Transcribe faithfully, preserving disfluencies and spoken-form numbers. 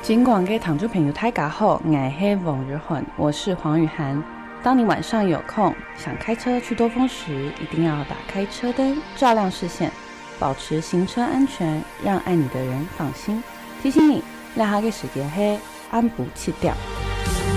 尽管给听众朋友大家好，我是王玉涵，我是黄雨涵。当你晚上有空想开车去多峰时，一定要打开车灯，照亮视线，保持行车安全，让爱你的人放心。提醒你，让他给时间黑，按不弃掉。